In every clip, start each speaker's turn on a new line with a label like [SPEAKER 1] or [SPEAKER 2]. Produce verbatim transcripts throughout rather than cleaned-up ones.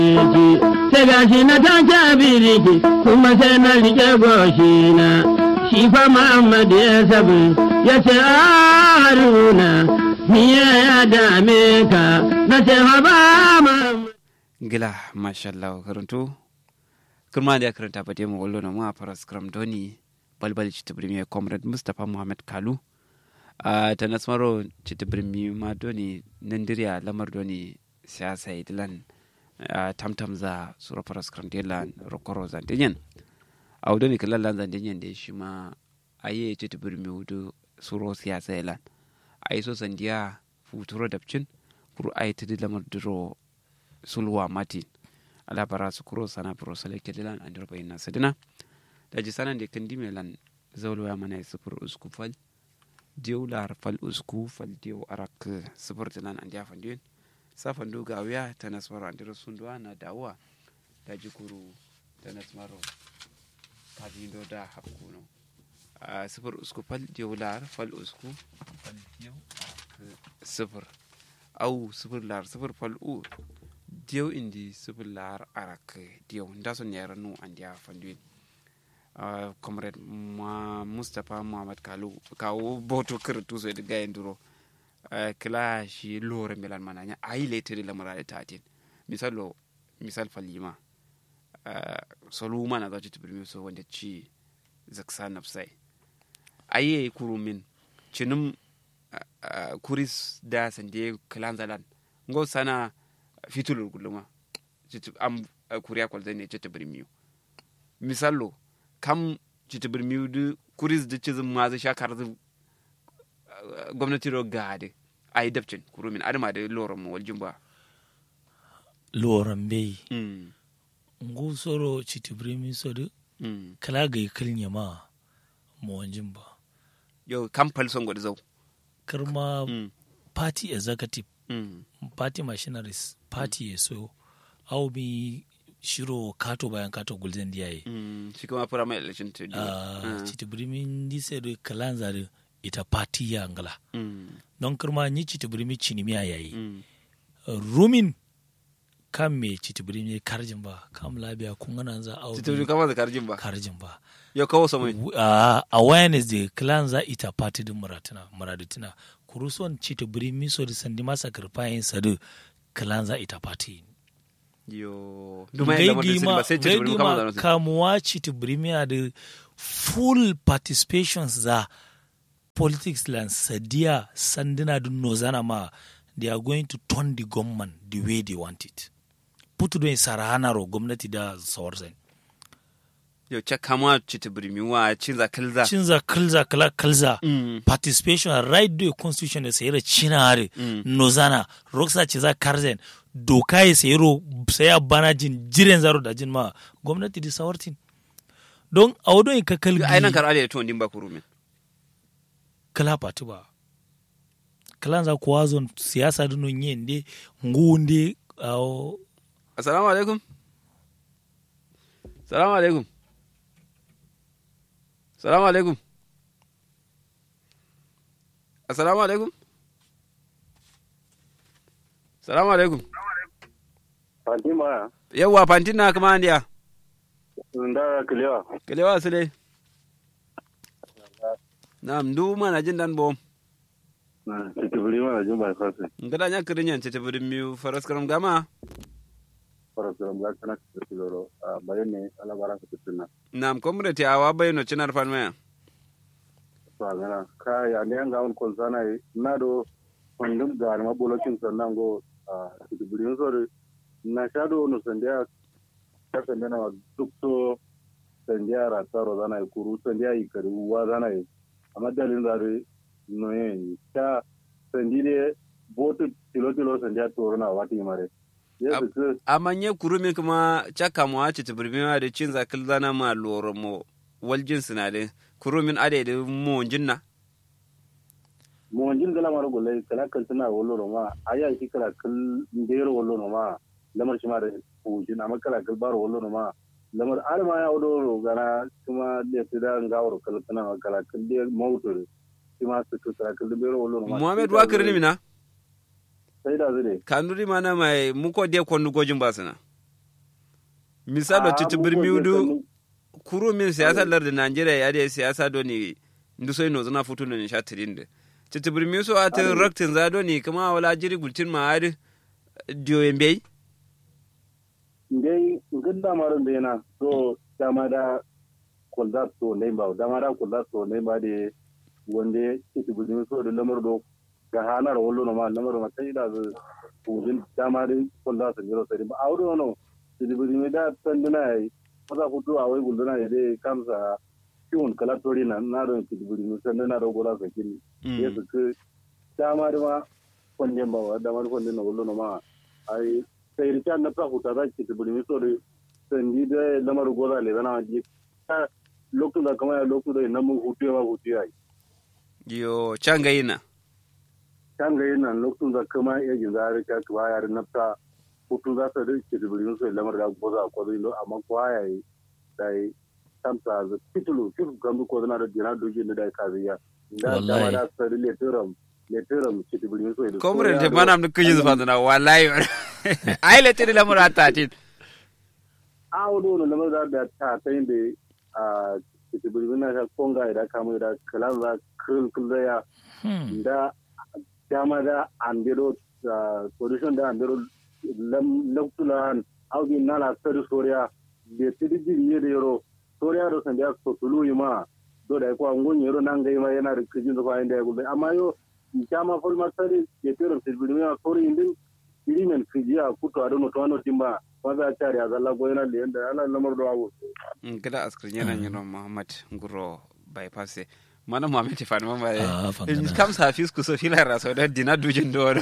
[SPEAKER 1] sai gashi na take biriki kuma sai na rike goshi na shi fa Muhammad ya sabu ya ce Haruna miye ya dame ka na ce ha ba Muhammad
[SPEAKER 2] gila mashallah karanto kuma da karanta fate mu wallo na mu a faras kram doni balbal chitibrimi comrade Mustapha Muhammad Kalu a tanasmaro chitibrimi ma doni nandiriya lamar doni siyasa idlan tamtam za sura faras kram delan rokoro zandenyen a doni kallan zandenyen da shi ma aye chitibrimi wudu suro siyasa ilan ai so sandiya futuro dabcin kuru ai tidi lamar duro sulwa mati ala bara su kuro sana pro select dilan andir bayina sadina da ji sanan de kandi melan zawlo ya mana sufur usku fal diu lar fal usku fal diu arak sufur dilan an dia fandin safan do gawiya tanasmaro andir sundwa na dawa da ji kuru tanasmaro kadi do da hakuno a sufur usku fal diu lar fal usku fal diu sufur au sufur lar sufur fal u diyo indi sibilar arak diyo ndaso nyera nu andia fanduin uh, comrade ma Mustapha Muhammad Kalu kawo boto kirtu so de gayen duro uh, kila shi lore milan mananya ai letere la marade tatin misalo misal falima uh, soluma na zaci tibirmi so wanda ci zaksa nafsai aye kurumin cinum uh, uh, kuris da sande kalanzalan ngo sana fitulur guluma am kuriya kwalzai ne cita birmiyu misallo kam cita birmiyu da kuris da cizin mazu shakar zu gwamnati ro gade a yi dabcin kurumin adama da loran mu waljin ba
[SPEAKER 3] loran bai ngu soro cita birmiyu so da kala ga kalnya ma mu waljin ba
[SPEAKER 2] yau kam falson gwada zau
[SPEAKER 3] karma party executive Mm. party machineries party mm. so au bi shiro kato bayan kato gulden diyaye
[SPEAKER 2] mm. shi kuma fara mai election to
[SPEAKER 3] ah uh, chitibrimin dise do kalanza do ita party ya ngala mm. don kurma ni chitibrimi chinimiya yayi mm. uh, rumin kam me chitibrimi karjin ba kam labiya kun gana za au
[SPEAKER 2] chitibrimi kama da karjin ba
[SPEAKER 3] karjin ba
[SPEAKER 2] yo kawo samai
[SPEAKER 3] ah uh, awareness de kalanza ita party din muratina muradatina kuruson cita birimi so da sandi masa karfayin sadu kalanza ita party
[SPEAKER 2] yo
[SPEAKER 3] gaigi ma gaigi ma kamuwa cita birimi da full participations za politics land sadia sandina da nozana ma they are going to turn the government the way they want it putu don sarahana ro gwamnati da sawarsan
[SPEAKER 2] yo cha kama chita birimi wa cinza kalza
[SPEAKER 3] cinza kalza kala kalza mm. participation right do constitution da sayar cinare mm. nozana roksa ciza karzen doka ya sayaro saya bana jin jiren zaro da jin ma gwamnati da sawartin don awdo in ka kalbi
[SPEAKER 2] ai nan karale to ndin ba kurumin
[SPEAKER 3] kala patu ba kalanza kuwazo siyasa duno nyende ngunde au
[SPEAKER 2] assalamu alaikum assalamu alaikum Assalamu alaikum. Assalamu alaikum. Assalamu alaikum.
[SPEAKER 4] Fantima.
[SPEAKER 2] Yawwa Fantina kuma andiya.
[SPEAKER 4] Nda kilewa.
[SPEAKER 2] Kilewa sile. Naam, ndu mana jin dan bom.
[SPEAKER 4] Na, titibiri mana jin ba fasi.
[SPEAKER 2] Ngada nya kirin yan titibiri mi faras karam gama.
[SPEAKER 4] Faras karam ga kana kitiro a bayane ala bara kitina.
[SPEAKER 2] Naam, comrade awa bayno cinar fanmaya.
[SPEAKER 4] Sagana ka ya ne nga on kon sanai nado ondum ga ma bolokin sannan go a titibiri so na shado no sandia ta sanna duk to sandia ra taro zana kuru sandia ikari wa zana amma dalin zare no yen ta sandide botu tilo tilo sandia to na wati mare
[SPEAKER 2] amma nye kurumi kuma chaka mu aci tibirmi da cin zakil zana ma loro mo waljin sinade kurumin ade da mo jinna
[SPEAKER 4] mo jin gala maro golle kala kan tana wollo ma aya shi kala kal ndero wollo ma lamar shi ma da ujin amma kala kal baro wollo ma lamar alma ya wodo gana kuma da tida ngawro kala tana kala kal de mawtur shi ma su kala kal de wollo ma
[SPEAKER 2] Muhammad wa kirni mina
[SPEAKER 4] sai da zure
[SPEAKER 2] kanuri mana mai muko de kondu gojin basina misalo titi birmiudu kuro min siyasa larda Nigeria ya da siyasa doni nduso ino zana futu ne sha tirinde titi birmiu so at raktin za doni kuma wala jiri gultin ma adi dio embe
[SPEAKER 4] ndai ngunda maron da yana so dama da kulda so ne ba dama da kulda so ne ba de wanda titi birmiu so da lamar do ga hanar wallo no ma lamar ma sai da kudin dama da kulda so jiro sai ba auro no titi birmiu da tanduna yi maza hutu a wai gulduna ne dai kamsa kiwon kalatori na na don titi birmiu sannan na da gola sakin yesu ke dama da ma kwanjen ba wa dama kwanjen na wallo no ma ai sai rita na ta huta da titi birmiu so da sandi da lamar gola le zana ji lokacin da kamar lokacin da nan mun hutu ba hutu yayi
[SPEAKER 2] yo changayina
[SPEAKER 4] changayina lokacin da kamar ya ji zare ka ba yar nafta hutu za ta rike da birnin so lamar da goza ko zai amma ko yayi dai tamsa da titulu fitu gambu ko na da dina doje da dai kaziya da da da sai le turam le turam titi birnin so
[SPEAKER 2] ko mun da bana mun kuji zuwa na wallahi ai le tiri lamar ta tin
[SPEAKER 4] a wodo no lamar da ta ta inde a titi birnin na konga da kamar da kalanza kul kulaya da dama da andero solution da andero lamtulan augi nala sari soria de tidiji yede yoro soria do sandia so tulu yima do da ko ngon yoro nangai ma yana da kijin da fa inda ya gube amma yo jama fol masari de tero tilbidi ma sori indin irimen kijiya kuto ado no tono timba waza tari azalla go yana le enda ala lamar do awo
[SPEAKER 2] ngada askrin yana nyino Muhammad nguro bypass mana Muhammad fani mama in kam sa fisku so filar raso da dina dujin do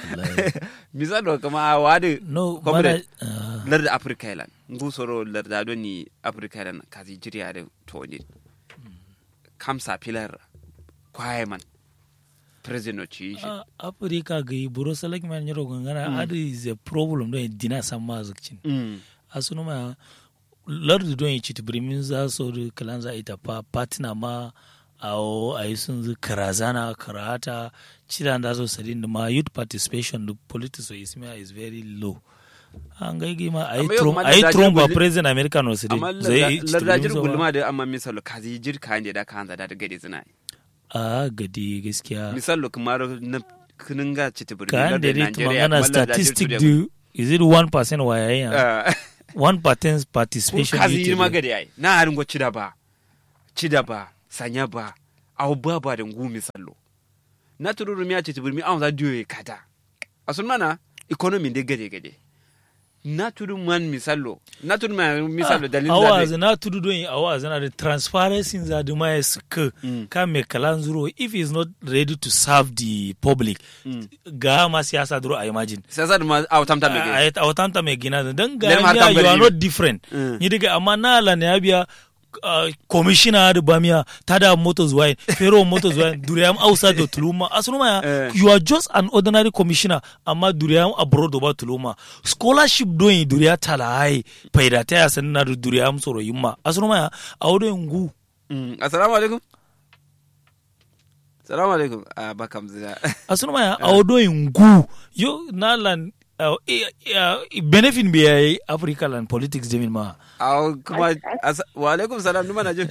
[SPEAKER 2] misalo kama wadi
[SPEAKER 3] no
[SPEAKER 2] mana larda Africa island ngusoro larda do ni Africa island kazi jiriya da to ne kam sa filar kwaye man president ci shi
[SPEAKER 3] Africa ga buro salak man yaro gangana adi is a problem do dina samma zakcin asunu ma larda do yi ci brimin za so kalanza ita pa partner ma awo a yi sun zu karazana karata cira da so sadin da ma youth participation the politics of ismia is very low an gaigi ma a yi trump ba president america no sadin
[SPEAKER 2] zai lardajir gulma da amma misalo kazi jir kan da kan da da gade zina
[SPEAKER 3] a gadi gaskiya
[SPEAKER 2] misalo kamar na kinin ga ci tibiri
[SPEAKER 3] da Nigeria kana statistic do is it one percent wayaye one percent participation
[SPEAKER 2] kazi ma gade ai na harin go cida ba cida ba sanya ba au baba da ngumi sallo na tururu miya ce tibirmi an za diyo kata asun mana economy de gade gade na turu man misallo na turu man misallo dalilin da
[SPEAKER 3] awaza na turu don awaza na the transparency za da mai suka ka me kalan zuro if he is not ready to serve the public ga ma siyasa duro I imagine
[SPEAKER 2] siyasa da ma autamta me gina
[SPEAKER 3] autamta me gina dan ga you are not different ni daga amma na la ne abiya Uh, commissioner da bamiya tada motor zuwa fero motor zuwa duriyam outside da tuluma asunuma ya you are just an ordinary commissioner amma duriyam abroad ba tuluma scholarship doing duriya talai faida ta ya sanna da duriyam soro yimma asunuma ya audo ngu
[SPEAKER 2] assalamu alaikum assalamu alaikum a bakam zira
[SPEAKER 3] asunuma ya audo ngu yo nalan Uh, uh, uh, benefit bi yayi Africa land politics jamin ma
[SPEAKER 2] aw kuma wa alaikum salam duma na jin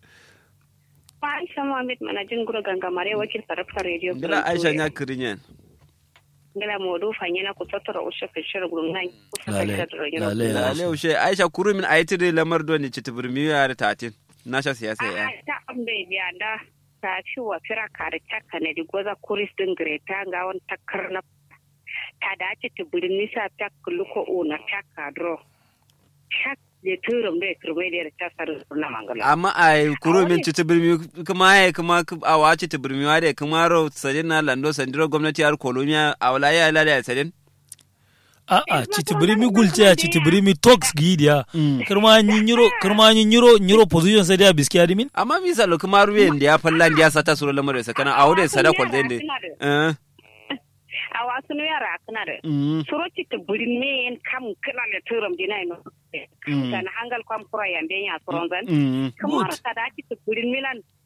[SPEAKER 5] Aisha Muhammad manajin gura gangamare wakil sarrafa radio
[SPEAKER 2] gila Aisha nya kirinyen
[SPEAKER 5] gila modu fanyana ku tattara ushe fishir gurungan ku
[SPEAKER 3] lale
[SPEAKER 2] lale ushe Aisha kurumin ayitire lamar do ne citibirmi ya da tatin na sha siyasa ya
[SPEAKER 5] ta ambe biya da ta ci wa fira kare takka ne di goza kuris din greta ga won takarna ta dace ta birni sa ta kulluko ona ta kadro shak de turum de turmai da ta sar na mangala
[SPEAKER 2] amma ai kuro min ci birni kuma ai kuma a wace ta birni wa da kuma ro sadin na lando sandiro gwamnati har kolonia a wala ya lada sadin
[SPEAKER 3] a a ci birni gulce a ci birni talks gidiya kirma nyinyiro kirma nyinyiro nyiro position sai da biskiya dimin
[SPEAKER 2] amma misalo kuma ruwen da ya fallan da ya sata sura lamar sa kana a wurin sadakon da eh
[SPEAKER 5] a wasu yara kana da suroti ta burin me en kam kana da turam dina no kana hangal kam kura yande ya soronzan kuma ta da ki ta burin milan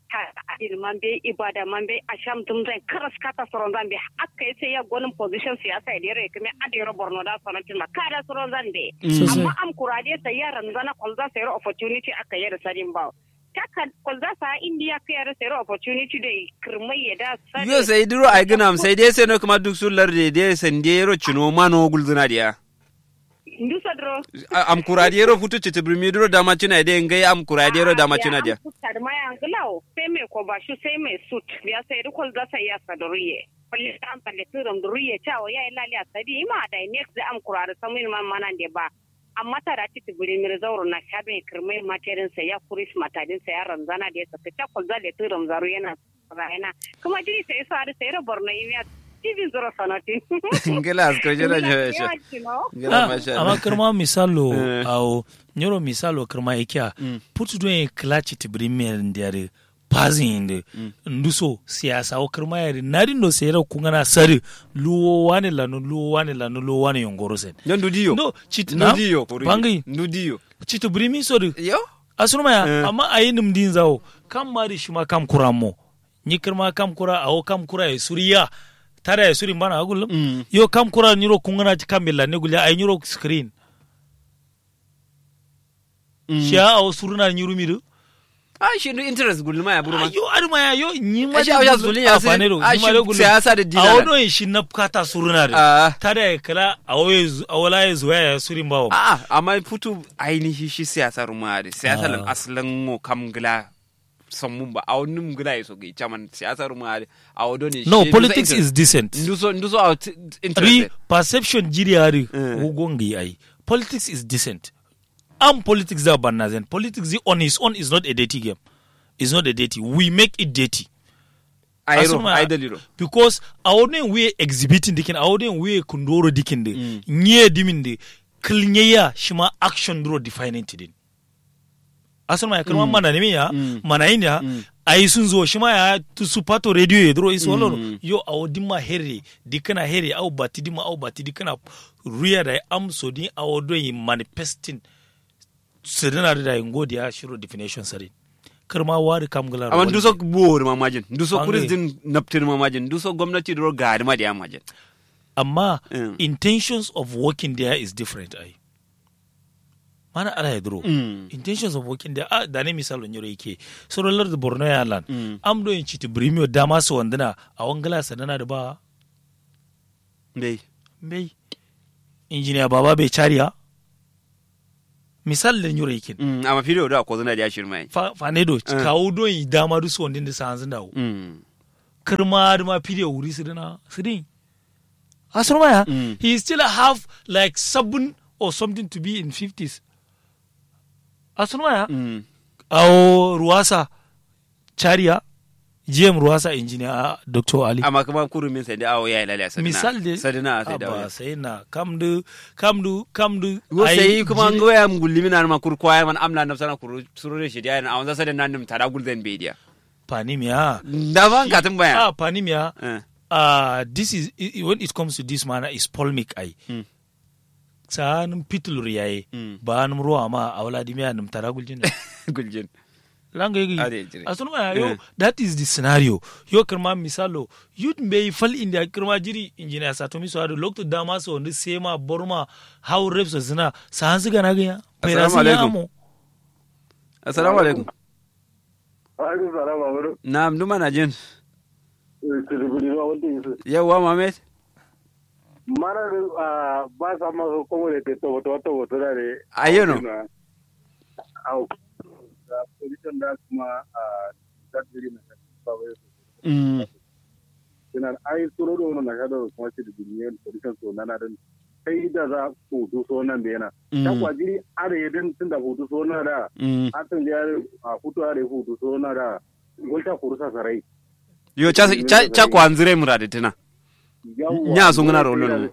[SPEAKER 5] ta adil man be ibada man be asham dum zan karas kata soron zan be akka yace ya gonin position siyasa da yare kuma adiro borno da sonatin ma kada soron zan be amma am kurade sai yaran zana kolza sai opportunity akka yare sadin ba taka kolza sa india ka yare sai opportunity da kirmai da sai
[SPEAKER 2] yo sai duro ai gina sai dai sai no kuma duk sullar de dai sandero chino mano gulzuna dia
[SPEAKER 5] ndusa dro
[SPEAKER 2] am kuradero futu chiti brimidro da machina de ngai am kuradero da machina dia
[SPEAKER 5] ma yanglao sai me ko ba shi sai me suit biya sai rikol da sai ya saduriye kulli an talle turum duriye chawo ya ilali asadi ma da next da am kurare samin man manan de ba amma tara titi brimir zauro na shabe kirmai materin sai ya kuris matadin sai ya ranzana da ya saka ta kol da le turum zaru yana rayana kuma jiri sai sa da sai raborno ya Tivi zoro sanati.
[SPEAKER 2] Ngela asko jera jera.
[SPEAKER 3] Ngela masha. Ama kirma misalo au nyoro misalo kirma ikia. Putu doe klachi tibrime ndiare pazi inde. Nduso siyasa au kirma yari nari ndo sera kungana sari luo wane lanu luo wane lanu luo wane yongoro sen.
[SPEAKER 2] Ndudio.
[SPEAKER 3] No chit na.
[SPEAKER 2] Ndudio.
[SPEAKER 3] Bangi.
[SPEAKER 2] Ndudio.
[SPEAKER 3] Chitibrimi sori.
[SPEAKER 2] Yo.
[SPEAKER 3] Asunuma ya ama ayin mdinzao kam mari shuma kam kuramo. Nyikirma kam kura au kam kura ya suriya. Tara ya suri mbana agul mm. Yo kam kura nyuro kungana kamila negulya ay nyuro screen mm. Shia au suruna nyuro miru
[SPEAKER 2] ah shi no interest gulma ya buruma
[SPEAKER 3] yo arma ya yo nyima
[SPEAKER 2] da ya zuli ya sai nyima da gulma siyasa da dina
[SPEAKER 3] awono shi na kata suruna da tara ya kala awoye awala ya zuwa ya suri mbawo
[SPEAKER 2] ah amma futu ainihi shi siyasa ruma da siyasa lan aslan mo kam gila somun ba a wani mugula ya so ga chairman siyasar mu a wado ne
[SPEAKER 3] no politics is decent
[SPEAKER 2] nduso nduso out
[SPEAKER 3] interested perception jiri hari ugongi ai politics is decent am politics da banazen politics on his own is not a dirty game is not a dirty we make it dirty
[SPEAKER 2] ayro idoliro
[SPEAKER 3] because awone we exhibiting dikin awone we kundoro dikin de nye diminde klnyeya shima action dro defining tidin asal ma kirman mana ne ya mana yin ya ai sun zo shi ma ya su pato radio ya dro iso lolo yo awodin ma here dikana here au bati dima au bati dikana ruya da am so din awodo yi manifesting sedana da ngodi ya shiro definition sare kirma wari kam gala
[SPEAKER 2] amma duso bor ma majin duso kuris din naptir ma majin duso gwamnati dro gari ma da majin
[SPEAKER 3] amma intentions of working there is different ai mana ala ya duro mm. intentions of working there ah da ne misalo nyoro yake so rolar da Borno ya lan mm. am do yin chiti brimio dama so wandana a wangala sanana da ba
[SPEAKER 2] bai
[SPEAKER 3] bai engineer baba bai chariya misal da nyoro yake
[SPEAKER 2] mm. amma video da ko zana da shirmai
[SPEAKER 3] fa fa ne do mm. kawo do yin dama du so wandin da sanzin dawo
[SPEAKER 2] mm.
[SPEAKER 3] kirma da ma video wuri su dina su din asroma ya mm. he still have like seven or something to be in fifties asunma ya mm. awo ruwasa chariya G M ruwasa engineer Doctor Ali
[SPEAKER 2] amma kuma kurumin sai da awo ya ilale sadina
[SPEAKER 3] misal de
[SPEAKER 2] sadina sai da
[SPEAKER 3] ba sai na kamdu kamdu kamdu
[SPEAKER 2] go sai kuma ngo ya mgulimi na ma kurkwaya man amna na sana kuru surure shi da na awon sai da nan tada gulden bedia
[SPEAKER 3] panimia
[SPEAKER 2] da ban ka tambaya
[SPEAKER 3] ah panimia ah uh, this is when it comes to this manner is polemic ai mm. Saan pitul riyaye mm. ba num ruwa ma awla dimiya num tara guljin
[SPEAKER 2] guljin
[SPEAKER 3] langa yi asunu ma yo that is the scenario yo kirma misalo you'd be fal india kirma jiri engineer sato mi so ado lokto dama so ndi sema borma how reps zina sahansu gana ga
[SPEAKER 2] assalamu alaikum assalamu alaikum
[SPEAKER 4] alaikum salam amuru
[SPEAKER 2] na'am duma na jin yawa Mohammed
[SPEAKER 4] mana ba sa ma ko ko le to to to to dare
[SPEAKER 2] ayono
[SPEAKER 4] au position da kuma da diri na ba wai
[SPEAKER 2] mm
[SPEAKER 4] ina ai suro do na ga do kuma ci duniya position so na na dan sai da za ku du so nan da yana ta kwajiri are yadin tun da hudu so na da an tun ya hutu are hudu so na da golta kurusa sarai
[SPEAKER 2] yo cha cha kwanzire muradatina nya sun gana rolon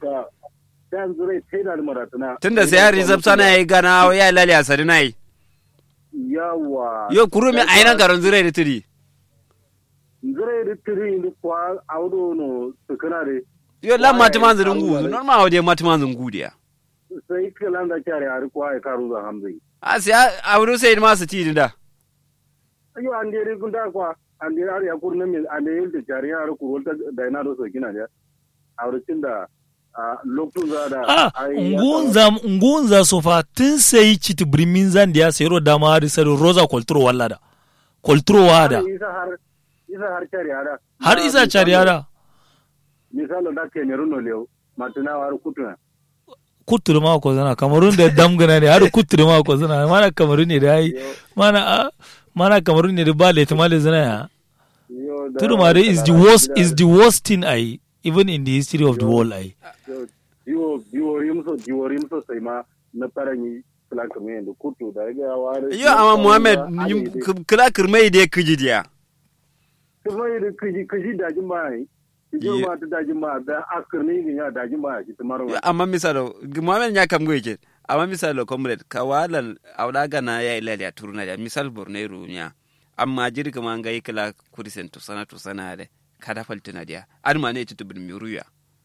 [SPEAKER 2] tunda sai ya rizab sana yayi gana ya lali asari nai
[SPEAKER 4] yawa
[SPEAKER 2] yo kurumi aina garon zure da tiri
[SPEAKER 4] zure da tiri ni kwa audo no tukana de
[SPEAKER 2] yo la matman zurun gudu normal aude matman zurun gudiya
[SPEAKER 4] sai kalan da kyare har kwa ya karu da hamzai
[SPEAKER 2] a sai audo sai ma su tiri da
[SPEAKER 4] yo an dai gunda kwa an dai har ya kurna min an dai da jari har kurwal ta da ina do so kina da auracin da lokacin za da
[SPEAKER 3] ah ngunza ngunza sofa tun sai chiti brimin zan da ya sayro da ma har sai rosa kulturo wallada kulturo wada
[SPEAKER 4] isa har isa har chariara
[SPEAKER 3] har isa chariara
[SPEAKER 4] misalo da ke ne runo lew matuna har kutuna
[SPEAKER 3] kutturu ma ko zana kamarun da damgana ne har kutturu ma ko zana mana kamarun ne da ai mana mana kamarun ne da ba le tamale zana ya tudu mare is the worst is the worst thing I even in the history of the world ai
[SPEAKER 4] yo yo rimso yo rimso sai ma na parani kala kamar da kutu da ga ware
[SPEAKER 2] yo amma Muhammad kala kirmai da kiji dia
[SPEAKER 4] kirmai da kiji kiji da jimai kiji ma ta da jimai da akirni ne ya da jimai ki tumaro
[SPEAKER 2] amma misalo Muhammad ya kam goyeke amma misalo comrade kawalan awdaga na ya ilali ya turuna ya misal bornero nya amma jiri kuma ga kala kurisen to sana to sana de kada faltina dia an ma ne ci tubin miruya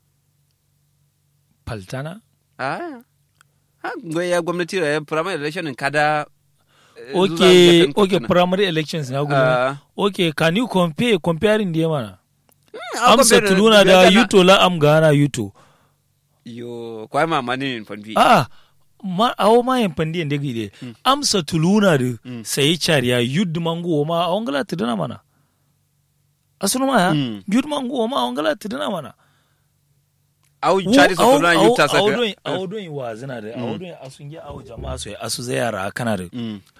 [SPEAKER 3] faltana
[SPEAKER 2] ah ha goya gwamnati da primary election kada
[SPEAKER 3] okay okay primary elections na gudu okay can you compare comparing dia mana am satuluna da yuto la am gana yuto
[SPEAKER 2] yo kwa ma mani fanfi
[SPEAKER 3] ah ma awo ma yin fandi inde gide am satuluna da sai chariya yud mangu ma ongala tidana mana asunu ma ya yud mangu ma ongala tidana mana
[SPEAKER 2] au chari satuluna yuta saka
[SPEAKER 3] au don au don wazina da au don asunge au jama'a so asu zai yara kana da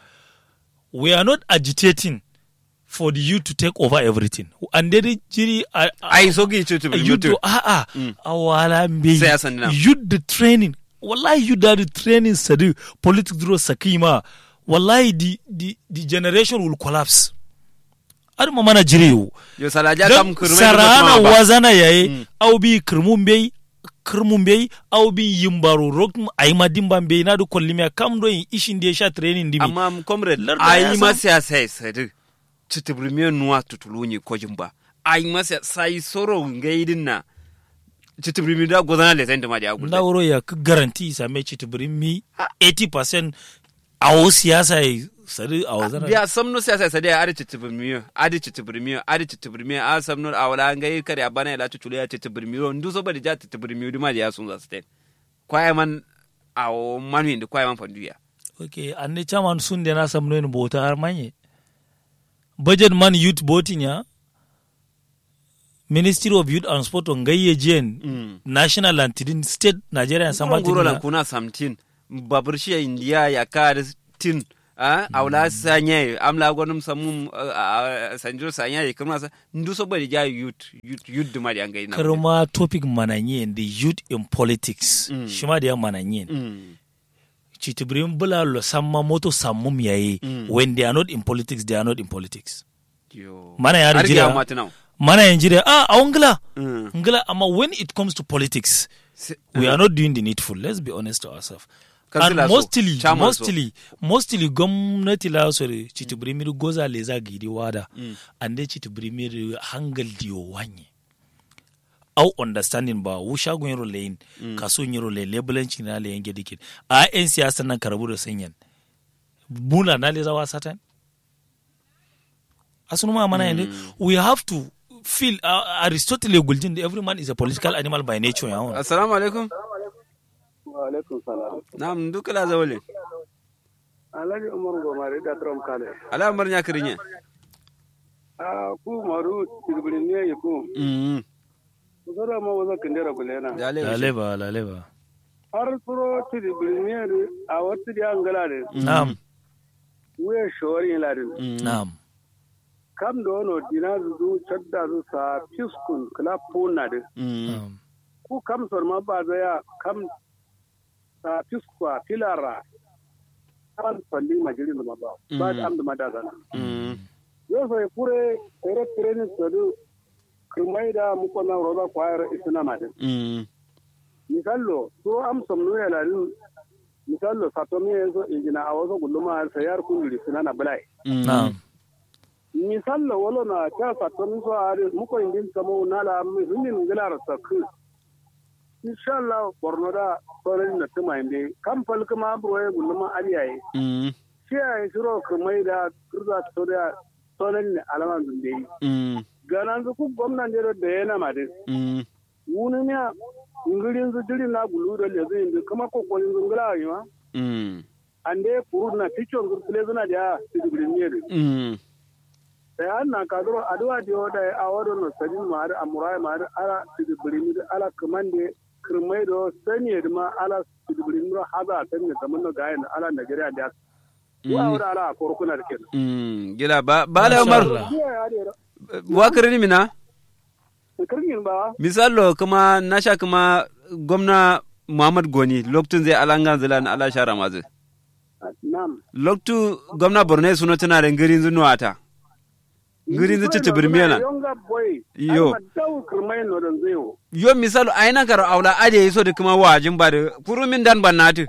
[SPEAKER 3] we are not agitating for the youth to take over everything and then jiri
[SPEAKER 2] ai so gi to
[SPEAKER 3] yuto a a awala mbe youth the training wallahi you da the training sadu politics duro sakima wallahi the the the generation will collapse ar ma mana jiri
[SPEAKER 2] yo salaja kam kurme
[SPEAKER 3] sarana wazana yayi au bi kurmumbe kurmumbe au bi yimbaro rok ay madimba mbe na do kollimi kam do ishin de sha training dimi
[SPEAKER 2] amma comrade ay ma siyasa sadu citibrimiyo nuwa tutulunyi kojimba ay ma sai soro ngaidin na citibrimi da gozana le zenda ma da agul
[SPEAKER 3] da woro ya garanti sa me citibrimi eighty percent awo siyasa sari awo zana
[SPEAKER 2] biya samno siyasa sadi ari citibrimi adi citibrimi adi citibrimi a samno awala ngai kare abana la tutulu ya citibrimi ndu so bari ja citibrimi duma ya sun za state kwaya man awo manu inde kwaya man fanduya
[SPEAKER 3] okay anne chaman sun de na samno en bota har manye budget man youth voting ya Ministry of Youth and Sport on Gaye Jen mm. National and State Nigeria Samati
[SPEAKER 2] nguro la kuna samtin baburshi India ya kar tin a awla sanye amla gonum samum sanjiro sanye kuma sa ndu so bari ja youth youth youth duma da ngai na
[SPEAKER 3] karma topic mananye the youth in politics mm. shima da mananye mm. chitibrim bula lo samma moto sammum yayi mm. when they are not in politics they are not in politics
[SPEAKER 2] yo
[SPEAKER 3] mana ya rijira mana yanjire ah awngla mm. ngla ama when it comes to politics Se, we uh, are not doing the needful, let's be honest to ourselves. And mostly so, mostly so. mostly gwamnati la sore chitibrimir goza leza gidi wada mm. and then chitibrimir hangal diyo wanye au understanding ba wu shagun yaro lane mm. kaso yaro le labelanci na le yange dikin a yan siyasa nan karabu da sanyan bula na leza wa satan asunu ma mana yande we have to feel uh, Aristotle Guljin every man is a political animal by nature ya won.
[SPEAKER 2] Assalamu alaikum.
[SPEAKER 4] Wa alaikum salam.
[SPEAKER 2] Na'am dukala zawale.
[SPEAKER 4] Alhaji Umar Gomare da Trom Kale.
[SPEAKER 2] Ala Umar nya kirinya.
[SPEAKER 4] Ah ku maru tirbirin ne yiku.
[SPEAKER 2] Mhm.
[SPEAKER 4] Zara ma waza kindera kulena.
[SPEAKER 3] Dale ba dale ba.
[SPEAKER 4] Har suro tirbirin ne a wata da angala ne.
[SPEAKER 3] Na'am.
[SPEAKER 4] We shori ladin.
[SPEAKER 3] Na'am.
[SPEAKER 4] Kam da wano dina zuzu cadda su sa fiskun kula puna da ku kam sorma ba zaya kam sa fiskwa filara kan falli majirin da ba ba da am da madazana yau sai kure tere training sadu kumai da muko na roba kwayar isna ma din misallo so am somno ya ladin misallo satomi yazo injina awazo gulluma sayar kun lisna na bulai
[SPEAKER 3] na'am
[SPEAKER 4] misalla wala na ta fatan so are muko indin kamo nala mi hinin gilar sakku insha Allah borno da sorin na tuma inde kam fal kuma broye gulma aliyaye mm shi ay shiro kuma da kurza to da solen ne alaman zunde
[SPEAKER 2] mm
[SPEAKER 4] ganan zu ku gwamnan da da yana madin
[SPEAKER 2] mm
[SPEAKER 4] wuni ne ngirin zu dirin na gulu da le zai kuma kokolin zungula yi ma
[SPEAKER 2] mm
[SPEAKER 4] ande furu na tichon gurtule zuna da sidibirin ne
[SPEAKER 2] mm
[SPEAKER 4] da na kadro adwa dio da awado no sadin ma da amurai ma da ala sidibirin da ala kamande kirmai do sani ma ala sidibirin ro haza tan ne zaman no gayen ala Nigeria da wa wada ala korkuna da kenan
[SPEAKER 2] mm gila ba bala Umar wa kirini mina
[SPEAKER 4] kirgin ba
[SPEAKER 2] misalo kuma nasha kuma gwamna Muhammad Goni lokacin zai alanga zilan ala shara mazu
[SPEAKER 4] nam
[SPEAKER 2] loktu gwamna Borno suno tana da ngirin zunuwata ngirin zu titi birmiyana yo yo misalo aina karo aula ade yaso da kuma wajin ba da kurumin dan bannati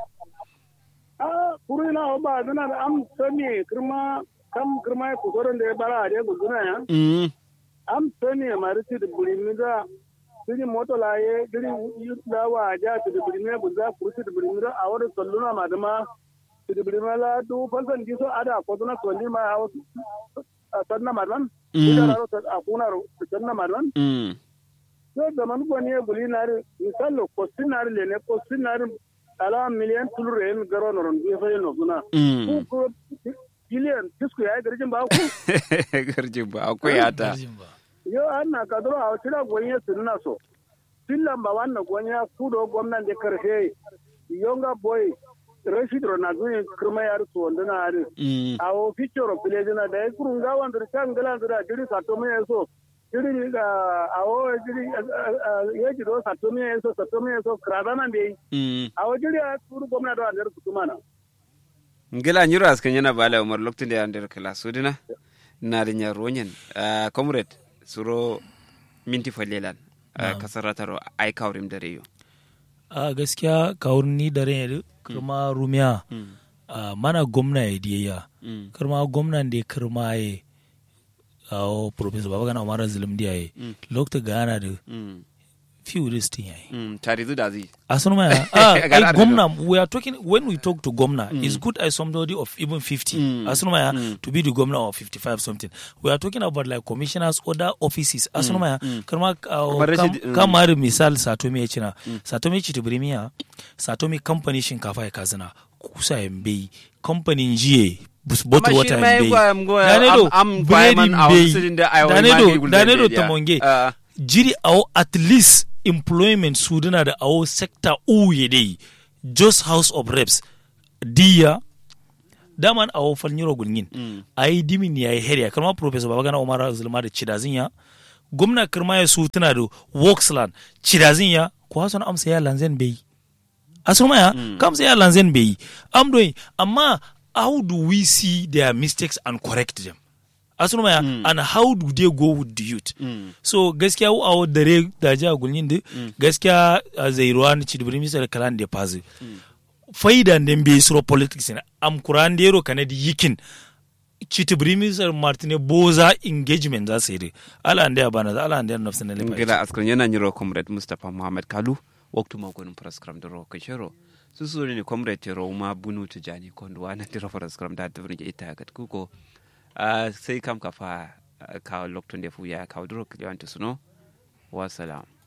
[SPEAKER 4] ah kurina ba dana da am sani kirma kam kirma ku goron da ya bara ade guduna ya
[SPEAKER 2] mm
[SPEAKER 4] am sani mariti da birmi da sini moto laye giri da wa ja da birmi bu za ku da birmi da a wurin salluna madama da birmi la du fansan giso ada ko duna solli ma a wasu sanna madman ida ro ta akuna ro sanna madman
[SPEAKER 2] mm
[SPEAKER 4] so da man ko ne buli na ri misalo ko sinar le ne ko sinar ala million tulren garo no ron bi fa no kuna
[SPEAKER 2] mm
[SPEAKER 4] ko billion disku ya garjin ba ku
[SPEAKER 2] garjin ba akwai ata
[SPEAKER 4] yo anna kadro a tira gonye sunna so tillan ba wannan gonye kudo gwamnan da karfe yonga boy Rashid Ronaldo kirma yar to wanda na ari a o picture of village na da kurun ga wanda kan galan da diri sato me so diri ga a o diri ya ji do sato me so sato me so krada na be a o diri a kuru gwamna da andar kutumana
[SPEAKER 2] ngila nyiro askan yana bala Umar lokacin da andar kala sudina na da nyaronyen comrade suro minti falelan kasarataro ai kawrim da reyo
[SPEAKER 3] a gaskiya kawurni da rai kirma rumiya mana gwamna ya diya kirma gwamnan da ya kirma ya a professor babagana umar zulum diya ya lokta gana da few listing ya yi
[SPEAKER 2] tare da zai
[SPEAKER 3] asan ma ya ah gwamna we are talking when we talk to gwamna mm. it's good as somebody of even fifty mm. asan ma ya mm. to be the governor of fifty-five something we are talking about like commissioners other offices asan ma ya kirma kamar misal satomi ya cina satomi ci tibrimiya satomi company shinkafa ya kazana kusa yambe company jiye boto wata yambe danedo bread yambe danedo danedo tamonge jiri awo at least employment suduna da awo sector uye dai just house of reps diya daman awo falnyiro gulgin mm. ai dimin yayi heriya kalma professor babagana umar zulma da cidazin ya gwamna kirma ya su tana da worksland cidazin ya ko hasan amsa ya lanzen bai asuma ya mm. kamsa ya lanzen bai am doing amma how do we see their mistakes and correct them asunu maya mm. and how do they go with the youth mm. so gaskiya a dare da ja gulnin da mm. gaskiya zai ruwan ci dubri misal kalan da fazi mm. faida den be suro politics ne am kuran dero kanadi yikin ci dubri misal martine boza engagement za sai ala anda bana ala anda nafsan ne lefa
[SPEAKER 2] gida askran yana nyiro comrade Mustafa Muhammad Kalu waktu ma gonun program da ro kashero su su ne comrade ro ma bunu tujani kondo ana tira program da dubri ita gat kuko Uh, sai kam kafa uh, kawo lokacin da fuya kawo duro kiliyan tusuno wasalam